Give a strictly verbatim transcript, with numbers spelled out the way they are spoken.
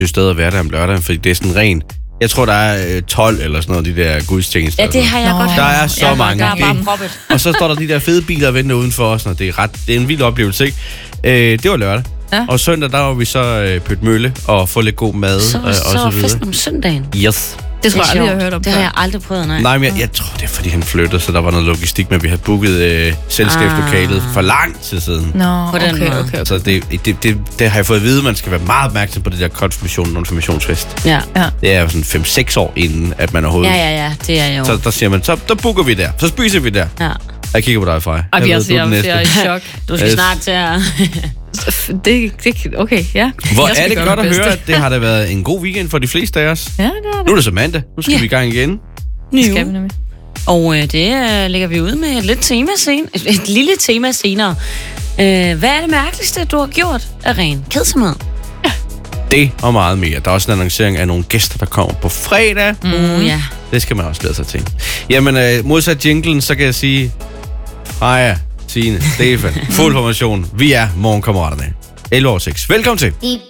jo sted at være der om lørdagen, fordi det er sådan ren... Jeg tror, der er tolv eller sådan noget, de der gudstjenester. Ja, det har jeg Nå. godt hørt. Der er så ja, mange. Der er bare proppet. Og så står der de der fede biler og venter udenfor os, og det er, ret, det er en vild oplevelse, ikke? Øh, det var lørdag. Ja. Og søndag, der var vi så øh, på et mølle og få lidt god mad Så, øh, og så, så så videre. festen om søndagen. Yes. Det tror Det jeg er aldrig, jeg har sjovt. hørt om Det har før. jeg aldrig prøvet, nej. Nej, men jeg, jeg tror, det er, fordi han flyttede, så der var noget logistik med, at vi havde booket øh, selskabslokalet Ah. for lang tid siden. Nå, På den okay, måde. okay, okay. Så det, det, det, det har jeg fået at vide, at man skal være meget opmærksom på det der konfirmation og informationsfest. Ja. Ja. Det er jo sådan fem seks år inden, at man overhovedet... ja, ja, ja, det er jo. Så der siger man, så der booker vi der. Så spiser vi der. Ja. Jeg kigger på dig, Frej. Ej, Jeg jeg, ved, du er jeg, den jeg, jeg er næste. i chok. Du skal Yes. snart til at... Det, det, okay, ja. Hvor Jeg skal er det gøre godt at mit høre, bedste. at det har da været en god weekend for de fleste af os. Ja, det er Nu er det så mandag. Nu skal Ja. vi i gang igen. det. Skal vi nemlig. Og øh, det øh, lægger vi ud med et lidt tema sen, et, et lille tema senere. Øh, hvad er det mærkeligste, du har gjort af ren kedsomhed? Det og meget mere. Der er også en annoncering af nogle gæster, der kommer på fredag. Mm. Uh, ja. Det skal man også glæde sig til. Jamen, øh, modsat jinglen, så kan jeg sige... Freja, Tine, Stefan, fuld formation. Vi er morgenkammeraterne. elleve år seks. Velkommen til.